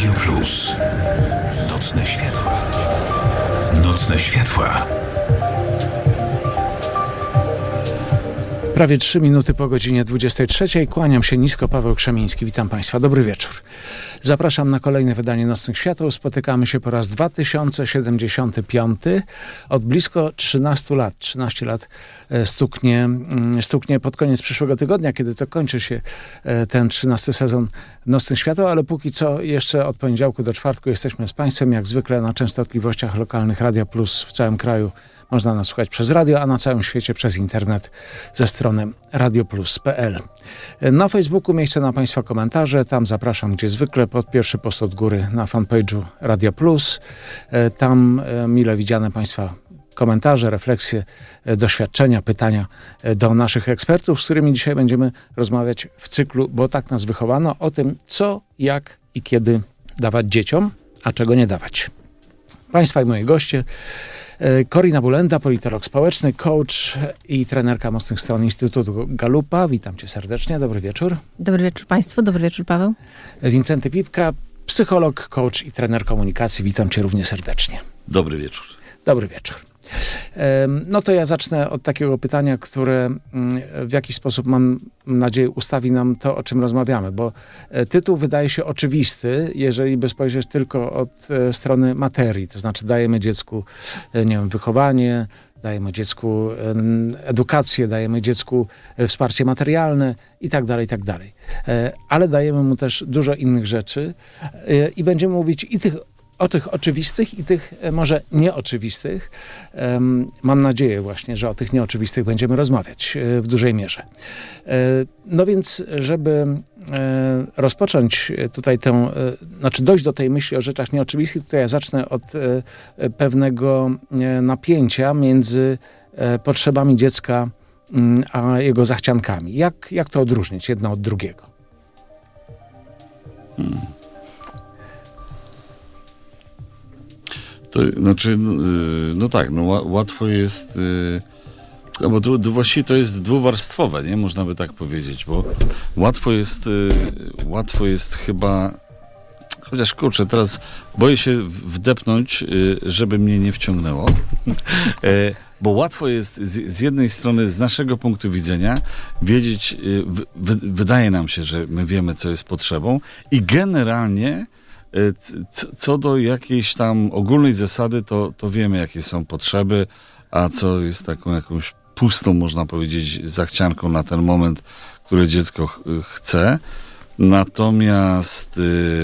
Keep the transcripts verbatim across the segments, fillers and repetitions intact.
Radio Plus. Nocne światła. Nocne światła. Prawie trzy minuty po godzinie dwudziestej trzeciej. Kłaniam się nisko, Paweł Krzemiński. Witam Państwa. Dobry wieczór. Zapraszam na kolejne wydanie Nocnych Świateł. Spotykamy się po raz dwa tysiące siedemdziesiąty piąty. Od blisko trzynastu lat. trzynaście lat stuknie, stuknie pod koniec przyszłego tygodnia, kiedy to kończy się ten trzynasty sezon Nocnych Świateł, ale póki co jeszcze od poniedziałku do czwartku jesteśmy z Państwem, jak zwykle na częstotliwościach lokalnych Radia Plus w całym kraju. Można nas słuchać przez radio, a na całym świecie przez internet ze strony radioplus kropka p l. Na Facebooku miejsce na Państwa komentarze. Tam zapraszam, gdzie zwykle, pod pierwszy post od góry na fanpage'u Radia Plus. Tam mile widziane Państwa komentarze, refleksje, doświadczenia, pytania do naszych ekspertów, z którymi dzisiaj będziemy rozmawiać w cyklu, bo tak nas wychowano, o tym, co, jak i kiedy dawać dzieciom, a czego nie dawać. Państwa i moi goście: Korina Bulenda, politolog społeczny, coach i trenerka mocnych stron Instytutu Galupa. Witam Cię serdecznie. Dobry wieczór. Dobry wieczór Państwu. Dobry wieczór, Paweł. Wincenty Pipka, psycholog, coach i trener komunikacji. Witam Cię równie serdecznie. Dobry wieczór. Dobry wieczór. No to ja zacznę od takiego pytania, które w jakiś sposób, mam nadzieję, ustawi nam to, o czym rozmawiamy, bo tytuł wydaje się oczywisty, jeżeli by spojrzeć tylko od strony materii, to znaczy dajemy dziecku, nie wiem, wychowanie, dajemy dziecku edukację, dajemy dziecku wsparcie materialne i tak dalej, i tak dalej. Ale dajemy mu też dużo innych rzeczy i będziemy mówić i tych o tych oczywistych i tych może nieoczywistych. Mam nadzieję właśnie, że o tych nieoczywistych będziemy rozmawiać w dużej mierze. No więc, żeby rozpocząć tutaj tę, znaczy dojść do tej myśli o rzeczach nieoczywistych, to ja zacznę od pewnego napięcia między potrzebami dziecka a jego zachciankami. Jak, jak to odróżnić jedno od drugiego? Hmm. To znaczy, no tak, no łatwo jest, no bo tu, tu właściwie to jest dwuwarstwowe, nie? Można by tak powiedzieć, bo łatwo jest, łatwo jest chyba, chociaż kurczę, teraz boję się wdepnąć, żeby mnie nie wciągnęło, bo łatwo jest z, z jednej strony, z naszego punktu widzenia, wiedzieć, w, wydaje nam się, że my wiemy, co jest potrzebą i generalnie co do jakiejś tam ogólnej zasady, to, to wiemy, jakie są potrzeby, a co jest taką jakąś pustą, można powiedzieć, zachcianką na ten moment, które dziecko ch- chce. Natomiast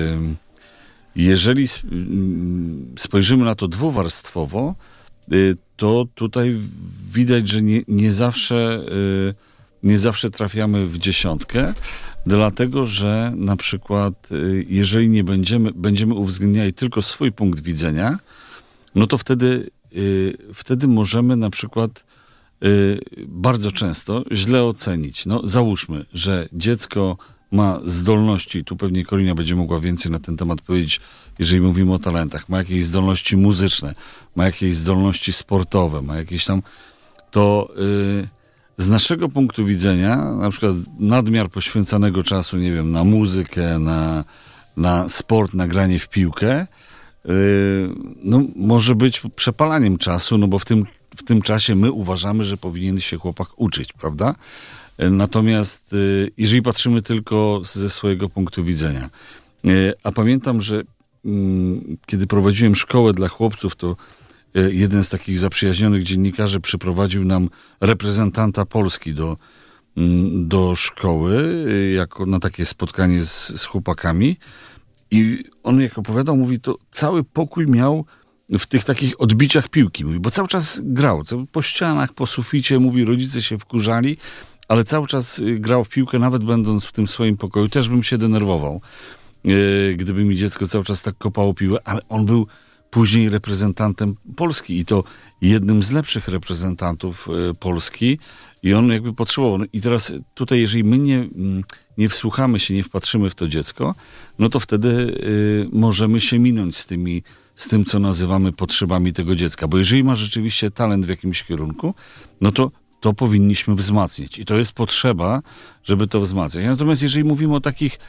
jeżeli spojrzymy na to dwuwarstwowo, to tutaj widać, że nie, nie zawsze nie zawsze trafiamy w dziesiątkę, dlatego że na przykład jeżeli nie będziemy, będziemy uwzględniali tylko swój punkt widzenia, no to wtedy, wtedy możemy na przykład bardzo często źle ocenić. No załóżmy, że dziecko ma zdolności, tu pewnie Korina będzie mogła więcej na ten temat powiedzieć, jeżeli mówimy o talentach, ma jakieś zdolności muzyczne, ma jakieś zdolności sportowe, ma jakieś tam, to yy, z naszego punktu widzenia, na przykład nadmiar poświęcanego czasu, nie wiem, na muzykę, na, na sport, na granie w piłkę, yy, no może być przepalaniem czasu, no bo w tym, w tym czasie my uważamy, że powinien się chłopak uczyć, prawda? Natomiast yy, jeżeli patrzymy tylko ze swojego punktu widzenia, yy, a pamiętam, że yy, kiedy prowadziłem szkołę dla chłopców, to jeden z takich zaprzyjaźnionych dziennikarzy przyprowadził nam reprezentanta Polski do, do szkoły, jako na takie spotkanie z, z chłopakami. I on, jak opowiadał, mówi, to cały pokój miał w tych takich odbiciach piłki, mówi, bo cały czas grał, po ścianach, po suficie, mówi, rodzice się wkurzali, ale cały czas grał w piłkę, nawet będąc w tym swoim pokoju. Też bym się denerwował, gdyby mi dziecko cały czas tak kopało piłę, ale on był później reprezentantem Polski i to jednym z lepszych reprezentantów Polski i on jakby potrzebował. I teraz tutaj, jeżeli my nie, nie wsłuchamy się, nie wpatrzymy w to dziecko, no to wtedy y, możemy się minąć z tymi, z tym, co nazywamy potrzebami tego dziecka. Bo jeżeli ma rzeczywiście talent w jakimś kierunku, no to to powinniśmy wzmacniać. I to jest potrzeba, żeby to wzmacniać. Natomiast jeżeli mówimy o takich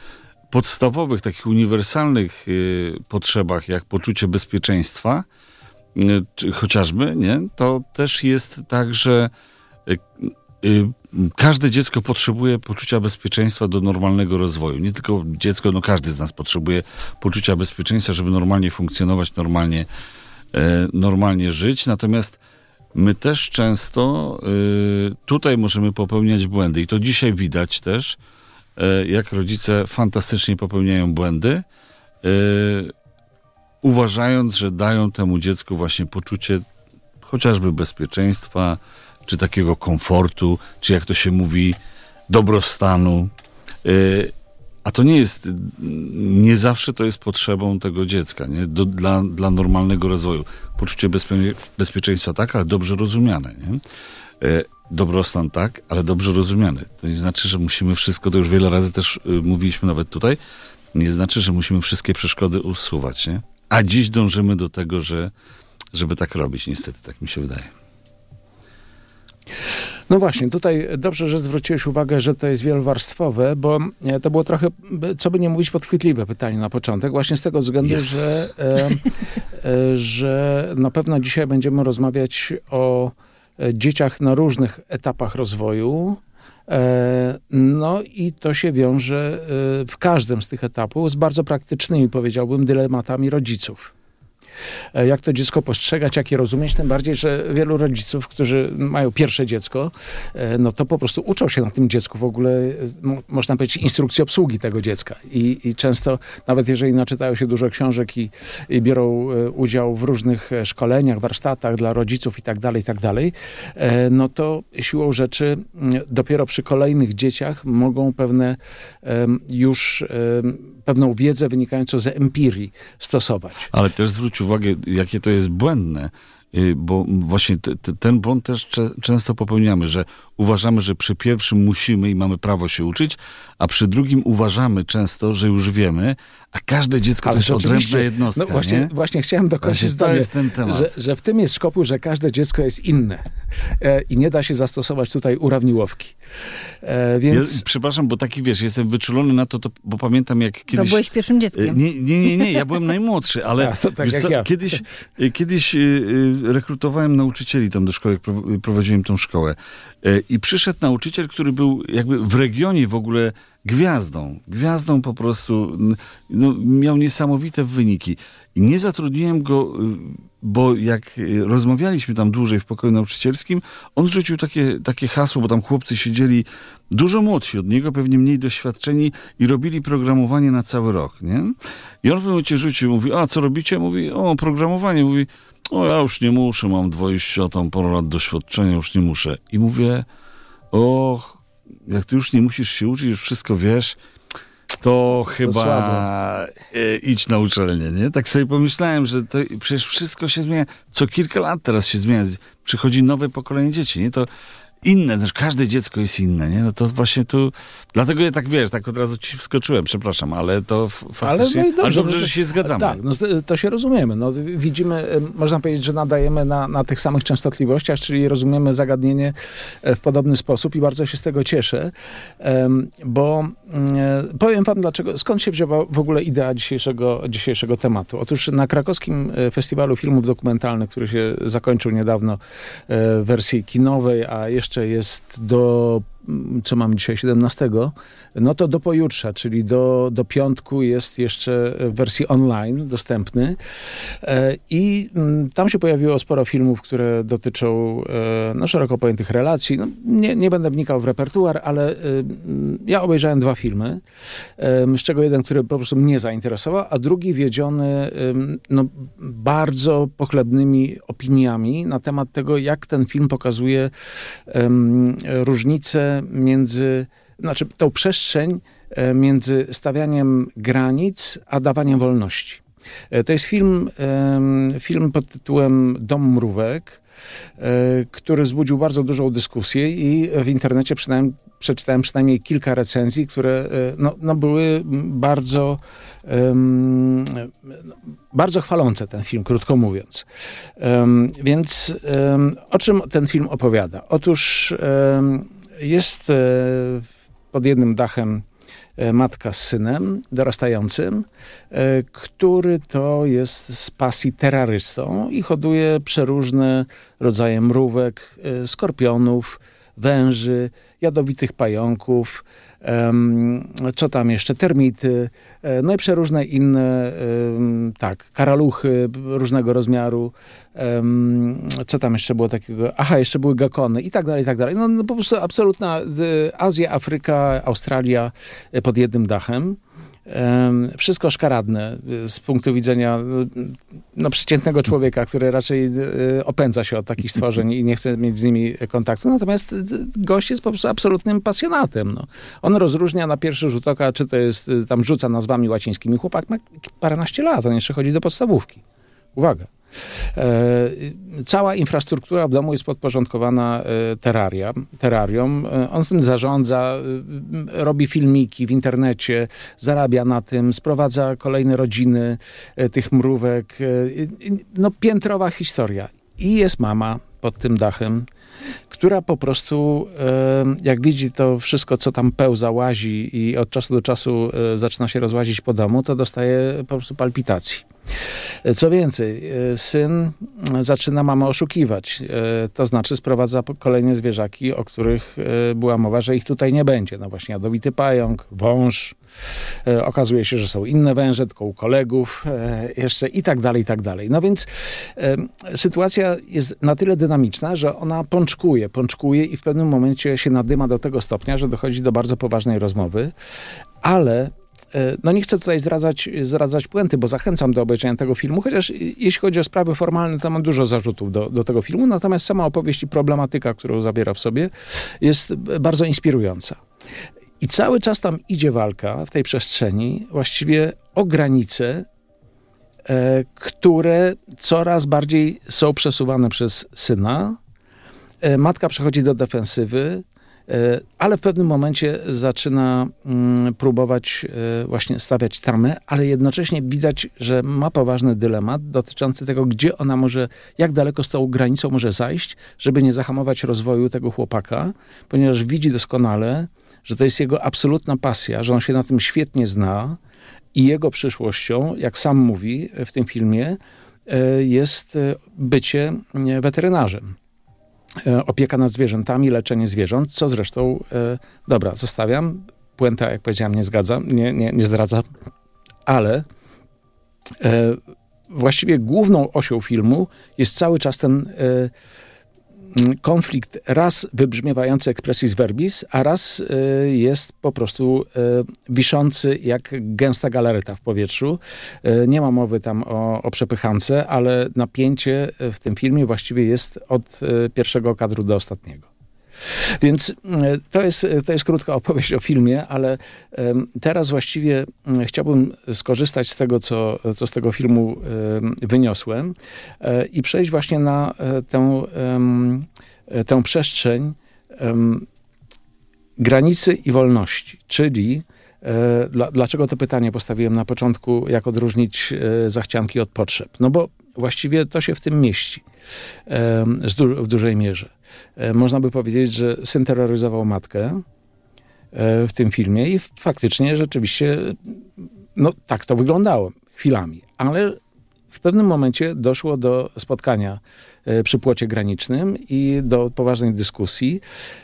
podstawowych, takich uniwersalnych y, potrzebach, jak poczucie bezpieczeństwa, y, czy chociażby, nie? To też jest tak, że y, y, każde dziecko potrzebuje poczucia bezpieczeństwa do normalnego rozwoju. Nie tylko dziecko, no każdy z nas potrzebuje poczucia bezpieczeństwa, żeby normalnie funkcjonować, normalnie, y, normalnie żyć. Natomiast my też często y, tutaj możemy popełniać błędy i to dzisiaj widać też, y, jak rodzice fantastycznie popełniają błędy, y, uważając, że dają temu dziecku właśnie poczucie chociażby bezpieczeństwa, czy takiego komfortu, czy jak to się mówi, dobrostanu. Y, a to nie jest, nie zawsze to jest potrzebą tego dziecka, nie? Do, dla, dla normalnego rozwoju. Poczucie bezpie, bezpieczeństwa tak, ale dobrze rozumiane. Nie? E, dobrostan tak, ale dobrze rozumiany. To nie znaczy, że musimy wszystko, to już wiele razy też y, mówiliśmy nawet tutaj, nie znaczy, że musimy wszystkie przeszkody usuwać. Nie? A dziś dążymy do tego, że, żeby tak robić. Niestety, tak mi się wydaje. No właśnie, tutaj dobrze, że zwróciłeś uwagę, że to jest wielowarstwowe, bo to było trochę, co by nie mówić, podchwytliwe pytanie na początek, właśnie z tego względu, yes. że, e, e, że na pewno dzisiaj będziemy rozmawiać o dzieciach na różnych etapach rozwoju. E, no i to się wiąże e, w każdym z tych etapów z bardzo praktycznymi, powiedziałbym, dylematami rodziców. Jak to dziecko postrzegać, jak je rozumieć, tym bardziej, że wielu rodziców, którzy mają pierwsze dziecko, no to po prostu uczą się na tym dziecku w ogóle, można powiedzieć, instrukcji obsługi tego dziecka. I, i często, nawet jeżeli naczytają się dużo książek i, i biorą udział w różnych szkoleniach, warsztatach dla rodziców i tak dalej, i tak dalej, no to siłą rzeczy dopiero przy kolejnych dzieciach mogą pewne już pewną wiedzę wynikającą z empirii stosować. Ale też zwróć uwagę, jakie to jest błędne, bo właśnie te, te, ten błąd też cze, często popełniamy, że uważamy, że przy pierwszym musimy i mamy prawo się uczyć, a przy drugim uważamy często, że już wiemy, a każde dziecko Ale to jest odrębna jednostka. No właśnie, nie? właśnie chciałem dokończyć zdanie, to jest ten temat. Że, że w tym jest szkopuł, że każde dziecko jest inne e, i nie da się zastosować tutaj urawniłowki. E, więc... Ja, przepraszam, bo taki, wiesz, jestem wyczulony na to, to bo pamiętam jak kiedyś... To byłeś pierwszym dzieckiem. Nie, nie, nie, nie ja byłem najmłodszy, ale a, to tak wiesz jak co, ja. kiedyś, kiedyś rekrutowałem nauczycieli tam do szkoły, jak prowadziłem tą szkołę i przyszedł nauczyciel, który był jakby w regionie w ogóle gwiazdą. Gwiazdą po prostu, no, miał niesamowite wyniki. I nie zatrudniłem go, bo jak rozmawialiśmy tam dłużej w pokoju nauczycielskim, on rzucił takie, takie hasło, bo tam chłopcy siedzieli dużo młodsi od niego, pewnie mniej doświadczeni i robili programowanie na cały rok, nie? I on w pewnym momencie rzucił, mówi, a co robicie? Mówi, o, programowanie. Mówi, o, ja już nie muszę, mam dwadzieścia tam parę lat doświadczenia, już nie muszę. I mówię, o, jak ty już nie musisz się uczyć, już wszystko wiesz, to chyba e, idź na uczelnię, nie? Tak sobie pomyślałem, że to przecież wszystko się zmienia. Co kilka lat teraz się zmienia. Przychodzi nowe pokolenie dzieci, nie? To inne, też każde dziecko jest inne, nie? No to właśnie tu, dlatego ja tak, wiesz, tak od razu ci wskoczyłem, przepraszam, ale to faktycznie, ale, no dobrze, ale dobrze, że się zgadzamy. Tak, no to się rozumiemy. No, widzimy, można powiedzieć, że nadajemy na, na tych samych częstotliwościach, czyli rozumiemy zagadnienie w podobny sposób i bardzo się z tego cieszę, bo powiem wam dlaczego, skąd się wzięła w ogóle idea dzisiejszego, dzisiejszego tematu. Otóż na krakowskim Festiwalu Filmów Dokumentalnych, który się zakończył niedawno w wersji kinowej, a jeszcze jest do, co mamy dzisiaj, siedemnastego, no to do pojutrze, czyli do, do piątku jest jeszcze w wersji online dostępny i tam się pojawiło sporo filmów, które dotyczą no, szeroko pojętych relacji. No, nie, nie będę wnikał w repertuar, ale ja obejrzałem dwa filmy, z czego jeden, który po prostu mnie zainteresował, a drugi wiedziony no, bardzo pochlebnymi opiniami na temat tego, jak ten film pokazuje um, różnicę między, znaczy tą przestrzeń między stawianiem granic, a dawaniem wolności. To jest film, film pod tytułem Dom mrówek, który wzbudził bardzo dużą dyskusję i w internecie przynajmniej, przeczytałem przynajmniej kilka recenzji, które no, no były bardzo, um, bardzo chwalące ten film, krótko mówiąc. Um, więc um, o czym ten film opowiada? Otóż um, jest pod jednym dachem matka z synem dorastającym, który to jest z pasji terrorystą i hoduje przeróżne rodzaje mrówek, skorpionów, węży, jadowitych pająków, co tam jeszcze, termity, no i przeróżne inne, tak, karaluchy różnego rozmiaru, co tam jeszcze było takiego, aha, jeszcze były gakony i tak dalej, i tak dalej. No, no po prostu absolutna Azja, Afryka, Australia pod jednym dachem. Wszystko szkaradne z punktu widzenia no, przeciętnego człowieka, który raczej opędza się od takich stworzeń i nie chce mieć z nimi kontaktu. Natomiast gość jest po prostu absolutnym pasjonatem. No. On rozróżnia na pierwszy rzut oka, czy to jest, tam rzuca nazwami łacińskimi. Chłopak ma paręnaście lat, on jeszcze chodzi do podstawówki. Uwaga. E, cała infrastruktura w domu jest podporządkowana e, terraria, terrarium. E, on z tym zarządza, e, robi filmiki w internecie, zarabia na tym, sprowadza kolejne rodziny e, tych mrówek. E, no piętrowa historia. I jest mama pod tym dachem, która po prostu, e, jak widzi to wszystko, co tam pełza, łazi i od czasu do czasu e, zaczyna się rozłazić po domu, to dostaje po prostu palpitacji. Co więcej, syn zaczyna mamę oszukiwać. To znaczy sprowadza kolejne zwierzaki, o których była mowa, że ich tutaj nie będzie. No właśnie jadowity pająk, wąż. Okazuje się, że są inne węże, tylko u kolegów jeszcze i tak dalej, i tak dalej. No więc sytuacja jest na tyle dynamiczna, że ona pączkuje, pączkuje i w pewnym momencie się nadyma do tego stopnia, że dochodzi do bardzo poważnej rozmowy, ale no nie chcę tutaj zdradzać, zdradzać puenty, bo zachęcam do obejrzenia tego filmu, chociaż jeśli chodzi o sprawy formalne, to mam dużo zarzutów do, do tego filmu, natomiast sama opowieść i problematyka, którą zawiera w sobie, jest bardzo inspirująca. I cały czas tam idzie walka w tej przestrzeni właściwie o granice, e, które coraz bardziej są przesuwane przez syna. E, matka przechodzi do defensywy, ale w pewnym momencie zaczyna mm, próbować y, właśnie stawiać tamę, ale jednocześnie widać, że ma poważny dylemat dotyczący tego, gdzie ona może, jak daleko z tą granicą może zajść, żeby nie zahamować rozwoju tego chłopaka, ponieważ widzi doskonale, że to jest jego absolutna pasja, że on się na tym świetnie zna i jego przyszłością, jak sam mówi w tym filmie, y, jest bycie weterynarzem. Opieka nad zwierzętami, leczenie zwierząt, co zresztą, e, dobra, zostawiam. Puenta, jak powiedziałem, nie zgadzam, nie, nie, nie zdradza, ale e, właściwie główną osią filmu jest cały czas ten e, konflikt raz wybrzmiewający expressis verbis, a raz y, jest po prostu y, wiszący jak gęsta galareta w powietrzu. Y, nie ma mowy tam o, o przepychance, ale napięcie w tym filmie właściwie jest od y, pierwszego kadru do ostatniego. Więc y, to jest, to jest krótka opowieść o filmie, ale y, teraz właściwie y, chciałbym skorzystać z tego, co, co z tego filmu y, wyniosłem y, i przejść właśnie na y, tę, y, tę przestrzeń y, granicy i wolności, czyli y, dla, dlaczego to pytanie postawiłem na początku, jak odróżnić y, zachcianki od potrzeb? No bo właściwie to się w tym mieści y, du- w dużej mierze. Można by powiedzieć, że syn terroryzował matkę w tym filmie i faktycznie rzeczywiście no tak to wyglądało chwilami, ale w pewnym momencie doszło do spotkania przy płocie granicznym i do poważnej dyskusji,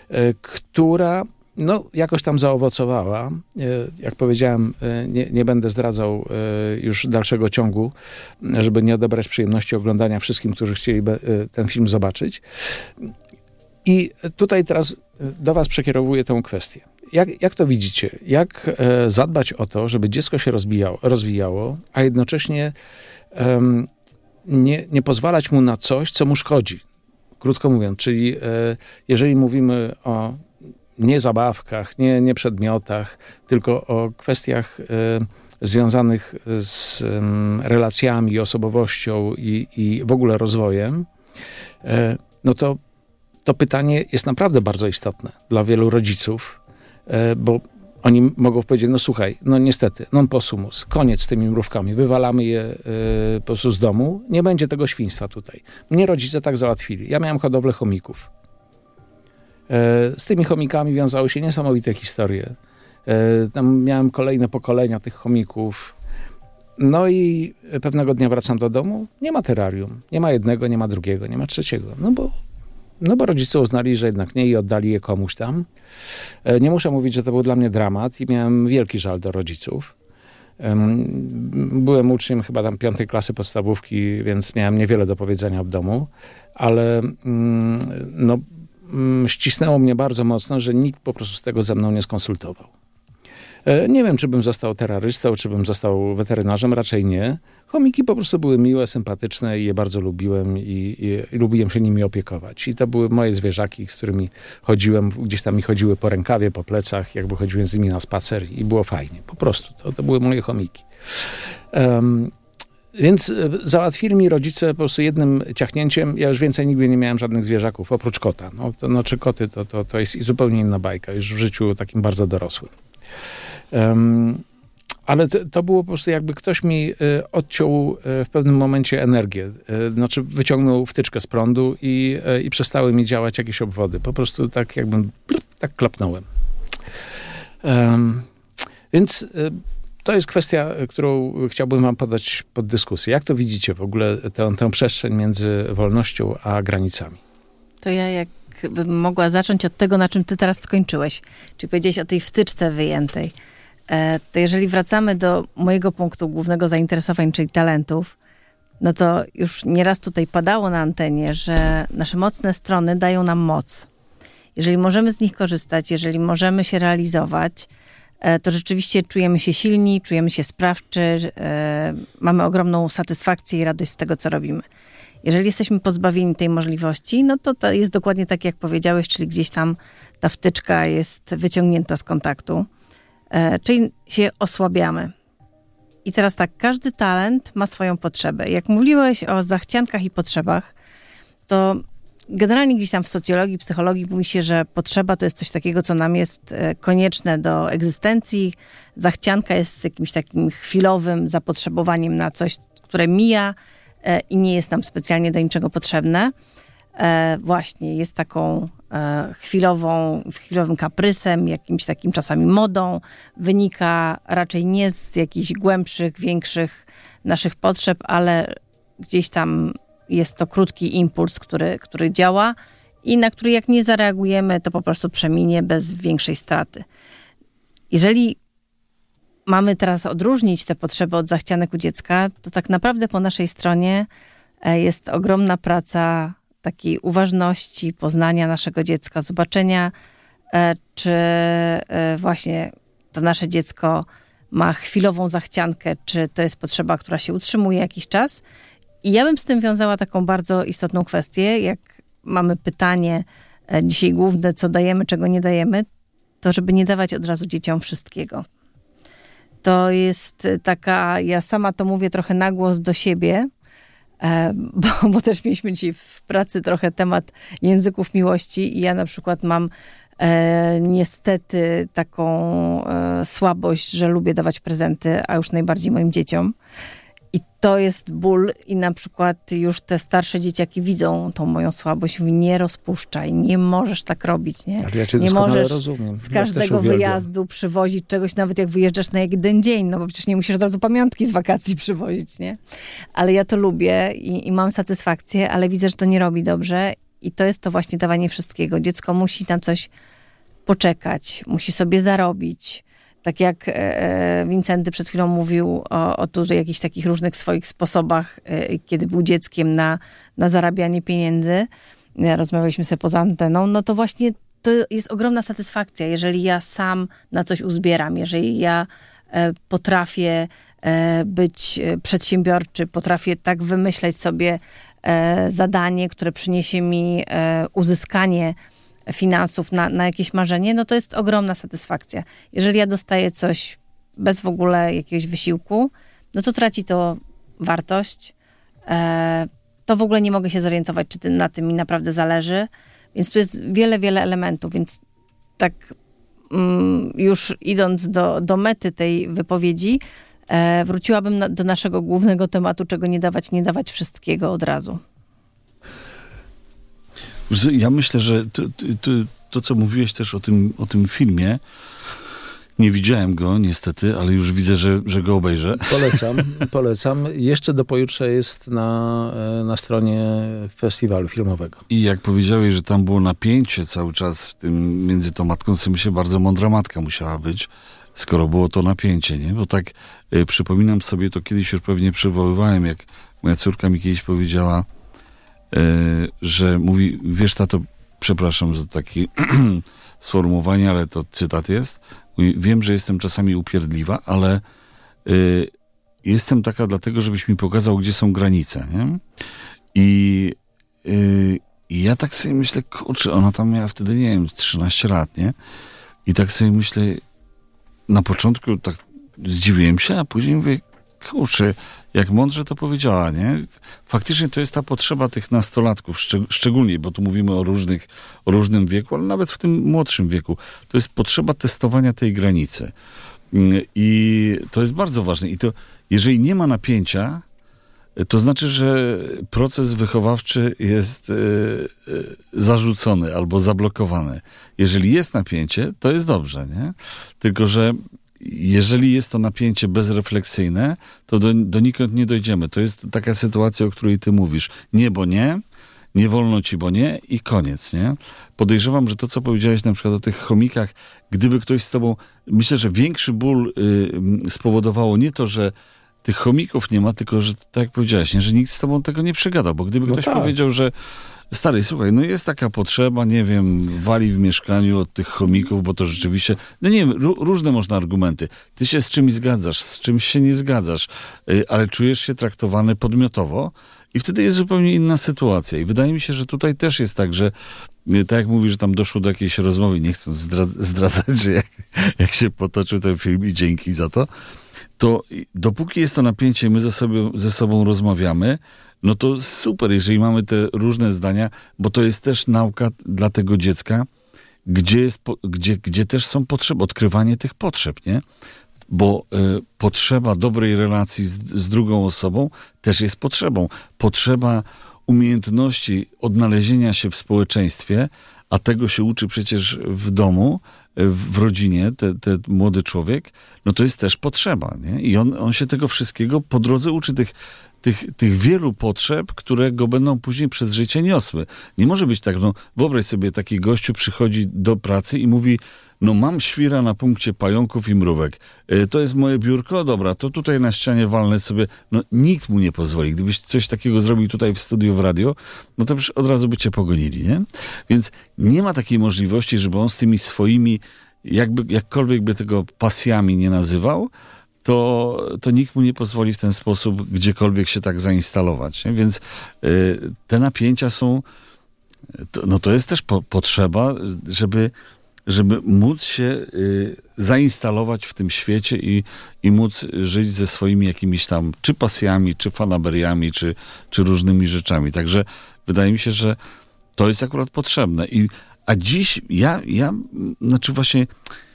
która no, jakoś tam zaowocowała. Jak powiedziałem, nie, nie będę zdradzał już dalszego ciągu, żeby nie odebrać przyjemności oglądania wszystkim, którzy chcieliby ten film zobaczyć. I tutaj teraz do was przekierowuję tę kwestię. Jak, jak to widzicie? Jak e, zadbać o to, żeby dziecko się rozbijało, rozwijało, a jednocześnie um, nie, nie pozwalać mu na coś, co mu szkodzi? Krótko mówiąc, czyli e, jeżeli mówimy o nie zabawkach, nie, nie przedmiotach, tylko o kwestiach e, związanych z e, relacjami, osobowością i, i w ogóle rozwojem, e, no to to pytanie jest naprawdę bardzo istotne dla wielu rodziców, bo oni mogą powiedzieć, no słuchaj, no niestety, non possumus, koniec z tymi mrówkami, wywalamy je po prostu z domu, nie będzie tego świństwa tutaj. Mnie rodzice tak załatwili. Ja miałem hodowlę chomików. Z tymi chomikami wiązały się niesamowite historie. Tam miałem kolejne pokolenia tych chomików. No i pewnego dnia wracam do domu, nie ma terrarium. Nie ma jednego, nie ma drugiego, nie ma trzeciego. No bo, no bo rodzice uznali, że jednak nie i oddali je komuś tam. Nie muszę mówić, że to był dla mnie dramat i miałem wielki żal do rodziców. Byłem uczniem chyba tam piątej klasy podstawówki, więc miałem niewiele do powiedzenia w domu, ale no, ścisnęło mnie bardzo mocno, że nikt po prostu z tego ze mną nie skonsultował. Nie wiem, czy bym został terrorystą, czy bym został weterynarzem, raczej nie. Chomiki po prostu były miłe, sympatyczne i je bardzo lubiłem i, i, i lubiłem się nimi opiekować. I to były moje zwierzaki, z którymi chodziłem, gdzieś tam mi chodziły po rękawie, po plecach, jakby chodziłem z nimi na spacer i było fajnie. Po prostu, to, to były moje chomiki. Um, Więc załatwili mi rodzice po prostu jednym ciachnięciem. Ja już więcej nigdy nie miałem żadnych zwierzaków, oprócz kota. No, to znaczy koty to, to, to jest zupełnie inna bajka, już w życiu takim bardzo dorosłym. Um, ale to, to było po prostu jakby ktoś mi y, odciął y, w pewnym momencie energię. Y, znaczy wyciągnął wtyczkę z prądu i, y, i przestały mi działać jakieś obwody. Po prostu tak jakbym tak klapnąłem. Um, więc y, to jest kwestia, którą chciałbym wam podać pod dyskusję. Jak to widzicie w ogóle tę, tę przestrzeń między wolnością a granicami? To ja jakbym mogła zacząć od tego, na czym ty teraz skończyłeś. Czyli powiedziałeś o tej wtyczce wyjętej. To jeżeli wracamy do mojego punktu głównego zainteresowań, czyli talentów, no to już nieraz tutaj padało na antenie, że nasze mocne strony dają nam moc. Jeżeli możemy z nich korzystać, jeżeli możemy się realizować, to rzeczywiście czujemy się silni, czujemy się sprawczy, mamy ogromną satysfakcję i radość z tego, co robimy. Jeżeli jesteśmy pozbawieni tej możliwości, no to, to jest dokładnie tak, jak powiedziałeś, czyli gdzieś tam ta wtyczka jest wyciągnięta z kontaktu. Czyli się osłabiamy. I teraz tak, każdy talent ma swoją potrzebę. Jak mówiłeś o zachciankach i potrzebach, to generalnie gdzieś tam w socjologii, psychologii mówi się, że potrzeba to jest coś takiego, co nam jest konieczne do egzystencji. Zachcianka jest jakimś takim chwilowym zapotrzebowaniem na coś, które mija i nie jest nam specjalnie do niczego potrzebne. Właśnie jest taką chwilową, chwilowym kaprysem, jakimś takim czasami modą, wynika raczej nie z jakichś głębszych, większych naszych potrzeb, ale gdzieś tam jest to krótki impuls, który, który działa i na który jak nie zareagujemy, to po prostu przeminie bez większej straty. Jeżeli mamy teraz odróżnić te potrzeby od zachcianek u dziecka, to tak naprawdę po naszej stronie jest ogromna praca takiej uważności, poznania naszego dziecka, zobaczenia, czy właśnie to nasze dziecko ma chwilową zachciankę, czy to jest potrzeba, która się utrzymuje jakiś czas. I ja bym z tym wiązała taką bardzo istotną kwestię, jak mamy pytanie dzisiaj główne, co dajemy, czego nie dajemy, to żeby nie dawać od razu dzieciom wszystkiego. To jest taka, ja sama to mówię trochę na głos do siebie, Bo, bo też mieliśmy dzisiaj w pracy trochę temat języków miłości i ja na przykład mam e, niestety taką e, słabość, że lubię dawać prezenty, a już najbardziej moim dzieciom. I to jest ból i na przykład już te starsze dzieciaki widzą tą moją słabość. Mówi, nie rozpuszczaj, nie możesz tak robić, nie? Ale ja cię nie możesz rozumiem. z każdego ja wyjazdu przywozić czegoś, nawet jak wyjeżdżasz na jeden dzień, no bo przecież nie musisz od razu pamiątki z wakacji przywozić, nie? Ale ja to lubię i, i mam satysfakcję, ale widzę, że to nie robi dobrze i to jest to właśnie dawanie wszystkiego. Dziecko musi na coś poczekać, musi sobie zarobić. Tak jak e, Wincenty przed chwilą mówił o, o tutaj jakichś takich różnych swoich sposobach, e, kiedy był dzieckiem na, na zarabianie pieniędzy. Rozmawialiśmy sobie poza anteną. No to właśnie to jest ogromna satysfakcja, jeżeli ja sam na coś uzbieram, jeżeli ja e, potrafię e, być przedsiębiorczy, potrafię tak wymyśleć sobie e, zadanie, które przyniesie mi e, uzyskanie finansów na, na jakieś marzenie, no to jest ogromna satysfakcja. Jeżeli ja dostaję coś bez w ogóle jakiegoś wysiłku, no to traci to wartość. E, to w ogóle nie mogę się zorientować, czy na tym mi naprawdę zależy. Więc tu jest wiele, wiele elementów. Więc tak mm, już idąc do, do mety tej wypowiedzi, e, wróciłabym na, do naszego głównego tematu, czego nie dawać, nie dawać wszystkiego od razu. Ja myślę, że to, to, to co mówiłeś też o tym, o tym filmie, Nie widziałem go niestety, ale już widzę, że, że go obejrzę. Polecam, polecam. Jeszcze do pojutrze jest na, na stronie festiwalu filmowego. I jak powiedziałeś, że tam było napięcie cały czas w tym między tą matką, co myślę, bardzo mądra matka musiała być, skoro było to napięcie, nie? Bo tak y, przypominam sobie, to kiedyś już pewnie przywoływałem, jak moja córka mi kiedyś powiedziała, y, że mówi, wiesz tato, przepraszam za takie sformułowanie, ale to cytat jest, mówi, wiem, że jestem czasami upierdliwa, ale y, jestem taka dlatego, żebyś mi pokazał, gdzie są granice, nie? I, y, i ja tak sobie myślę, kurczę, ona tam miała wtedy, nie wiem, trzynaście lat, nie? I tak sobie myślę, na początku tak zdziwiłem się, a później mówię, kurczę, jak mądrze to powiedziała, nie? Faktycznie to jest ta potrzeba tych nastolatków, szczeg- szczególnie, bo tu mówimy o różnych, o różnym wieku, ale nawet w tym młodszym wieku. To jest potrzeba testowania tej granicy. I to jest bardzo ważne. I to, jeżeli nie ma napięcia, to znaczy, że proces wychowawczy jest y, y, zarzucony albo zablokowany. Jeżeli jest napięcie, to jest dobrze, nie? Tylko że jeżeli jest to napięcie bezrefleksyjne, to do, donikąd nie dojdziemy. To jest taka sytuacja, o której ty mówisz. Nie, bo nie, nie wolno ci, bo nie i koniec, nie? Podejrzewam, że to, co powiedziałeś na przykład o tych chomikach, gdyby ktoś z tobą... Myślę, że większy ból y, spowodowało nie to, że tych chomików nie ma, tylko że, tak jak powiedziałeś, nie, że nikt z tobą tego nie przegadał, bo gdyby No ktoś tak. powiedział, że stary, słuchaj, no jest taka potrzeba, nie wiem, wali w mieszkaniu od tych chomików, bo to rzeczywiście, no nie wiem, ró- różne można argumenty. Ty się z czymś zgadzasz, z czymś się nie zgadzasz, yy, ale czujesz się traktowany podmiotowo i wtedy jest zupełnie inna sytuacja. I wydaje mi się, że tutaj też jest tak, że yy, tak jak mówisz, że tam doszło do jakiejś rozmowy, nie chcąc zdra- zdradzać, że jak, jak się potoczył ten film i dzięki za to, to dopóki jest to napięcie, my ze, sobie, ze sobą rozmawiamy, no to super, jeżeli mamy te różne zdania, bo to jest też nauka dla tego dziecka, gdzie, jest, gdzie, gdzie też są potrzeby, odkrywanie tych potrzeb, nie? Bo y, potrzeba dobrej relacji z, z drugą osobą też jest potrzebą. Potrzeba umiejętności odnalezienia się w społeczeństwie, a tego się uczy przecież w domu, w rodzinie, ten te młody człowiek, no to jest też potrzeba, nie? I on, on się tego wszystkiego po drodze uczy, tych, tych, tych wielu potrzeb, które go będą później przez życie niosły. Nie może być tak, no wyobraź sobie, taki gościu przychodzi do pracy i mówi, no mam świra na punkcie pająków i mrówek. Yy, to jest moje biurko, dobra, to tutaj na ścianie walnę sobie. No nikt mu nie pozwoli. Gdybyś coś takiego zrobił tutaj w studiu w radio, no to już od razu by cię pogonili, nie? Więc nie ma takiej możliwości, żeby on z tymi swoimi, jakby, jakkolwiek by tego pasjami nie nazywał, to, to nikt mu nie pozwoli w ten sposób gdziekolwiek się tak zainstalować, nie? Więc yy, te napięcia są, to, no to jest też po, potrzeba, żeby żeby móc się y, zainstalować w tym świecie i, i móc żyć ze swoimi jakimiś tam czy pasjami, czy fanaberiami, czy, czy różnymi rzeczami. Także wydaje mi się, że to jest akurat potrzebne. I, a dziś ja, ja, znaczy właśnie,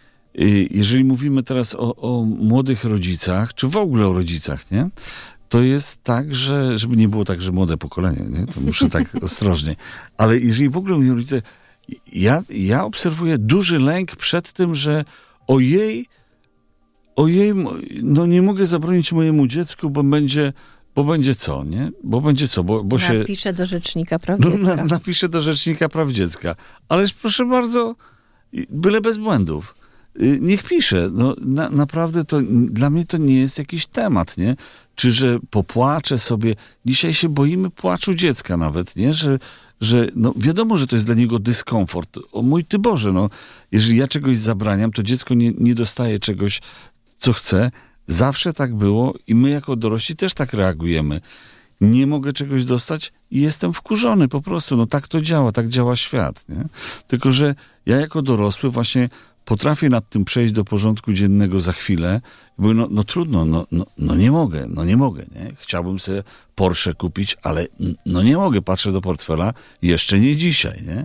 y, jeżeli mówimy teraz o, o młodych rodzicach, czy w ogóle o rodzicach, nie? To jest tak, że, żeby nie było tak, że młode pokolenie, nie? To muszę tak ostrożnie. Ale jeżeli w ogóle mówię o rodzicach, Ja, ja obserwuję duży lęk przed tym, że ojej, ojej, no nie mogę zabronić mojemu dziecku, bo będzie, bo będzie co, nie? Bo będzie co, bo, bo się... Napiszę do Rzecznika Praw No, Dziecka. na, napiszę do Rzecznika Praw Dziecka. Ależ proszę bardzo, byle bez błędów. Niech pisze. No, na, naprawdę to dla mnie to nie jest jakiś temat, nie? Czy że popłaczę sobie. Dzisiaj się boimy płaczu dziecka nawet, nie? Że że no wiadomo, że to jest dla niego dyskomfort. O mój Ty Boże, no, jeżeli ja czegoś zabraniam, to dziecko nie, nie dostaje czegoś, co chce. Zawsze tak było i my jako dorośli też tak reagujemy. Nie mogę czegoś dostać i jestem wkurzony po prostu. No tak to działa, tak działa świat, nie? Tylko że ja jako dorosły właśnie potrafię nad tym przejść do porządku dziennego za chwilę, bo no, no trudno, no, no, no nie mogę, no nie mogę, nie? Chciałbym sobie Porsche kupić, ale no nie mogę, patrzę do portfela, jeszcze nie dzisiaj, nie?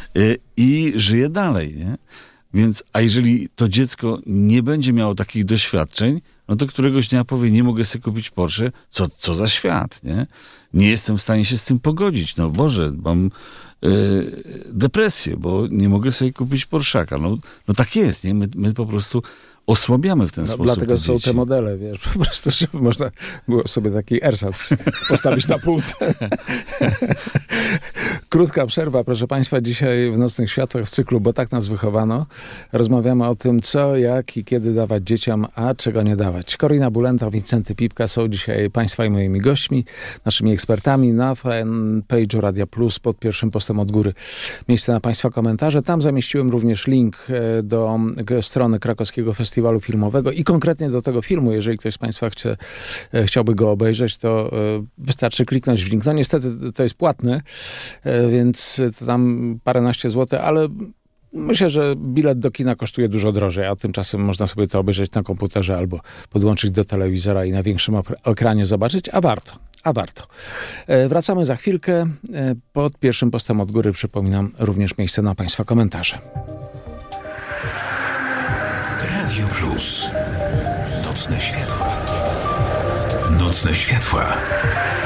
I żyję dalej, nie? Więc, a jeżeli to dziecko nie będzie miało takich doświadczeń, no to któregoś dnia powie, nie mogę sobie kupić Porsche, co, co za świat, nie? Nie jestem w stanie się z tym pogodzić, no Boże, mam depresję, bo nie mogę sobie kupić Porszaka. No, no tak jest, nie? My, my po prostu osłabiamy w ten No, sposób dlatego te są dzieci. te modele, wiesz, po prostu, żeby można było sobie taki ersatz postawić na półce. Krótka przerwa, proszę Państwa, dzisiaj w Nocnych Światłach w cyklu, bo tak nas wychowano. Rozmawiamy o tym, co, jak i kiedy dawać dzieciom, a czego nie dawać. Korina Bulenta, Wincenty Pipka są dzisiaj Państwa i moimi gośćmi, naszymi ekspertami na fanpage'u Radia Plus pod pierwszym postem od góry. Miejsce na Państwa komentarze. Tam zamieściłem również link do strony Krakowskiego Festiwalu Filmowego i konkretnie do tego filmu, jeżeli ktoś z Państwa chce, chciałby go obejrzeć, to wystarczy kliknąć w link. No niestety to jest płatne, więc to tam paręnaście złotych, ale myślę, że bilet do kina kosztuje dużo drożej, a tymczasem można sobie to obejrzeć na komputerze albo podłączyć do telewizora i na większym ekranie zobaczyć, a warto. A warto. Wracamy za chwilkę. Pod pierwszym postem od góry, przypominam, również miejsce na Państwa komentarze. Radio Plus. Nocne światła. Nocne światła.